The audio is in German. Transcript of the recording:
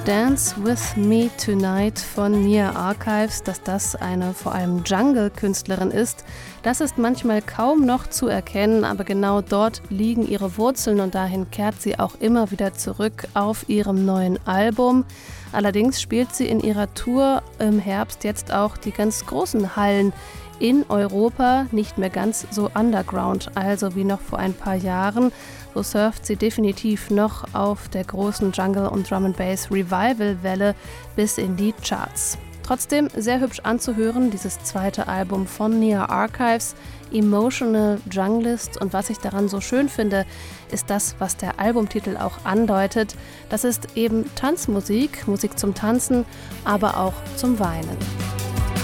Dance With Me Tonight von Nia Archives, dass das eine vor allem Jungle-Künstlerin ist. Das ist manchmal kaum noch zu erkennen, aber genau dort liegen ihre Wurzeln und dahin kehrt sie auch immer wieder zurück auf ihrem neuen Album. Allerdings spielt sie in ihrer Tour im Herbst jetzt auch die ganz großen Hallen in Europa, nicht mehr ganz so underground, also wie noch vor ein paar Jahren. So surft sie definitiv noch auf der großen Jungle- und Drum-and-Bass-Revival-Welle bis in die Charts. Trotzdem sehr hübsch anzuhören, dieses zweite Album von Nia Archives, Emotional Junglist. Und was ich daran so schön finde, ist das, was der Albumtitel auch andeutet. Das ist eben Tanzmusik, Musik zum Tanzen, aber auch zum Weinen.